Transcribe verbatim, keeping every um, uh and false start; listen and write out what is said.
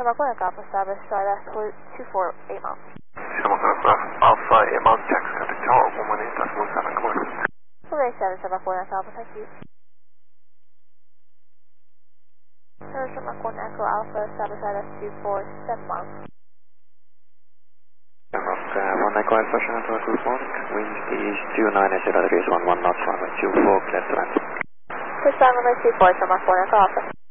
Summer Corner Alpha Service, sorry, that's two four eight miles. Summer Corner Alpha eight miles, taxi contact tower one one eight decimal seven, come on. Okay, seven Summer Corner Alpha, thank you. seven Summer Corner Echo Alpha Service, that's two four seven miles. one Echo Alpha, Shanghai, good morning. Wind is two nine zero degrees, one one knots, runway two four, clear to land. This time, runway two four, Summer Corner Alpha.